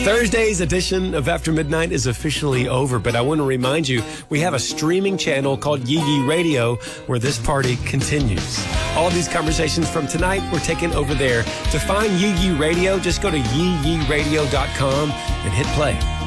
Thursday's edition of After Midnight is officially over, but I want to remind you, we have a streaming channel called Yee Yee Radio where this party continues. All of these conversations from tonight were taken over there. To find Yee Yee Radio, just go to yeeyeeradio.com and hit play.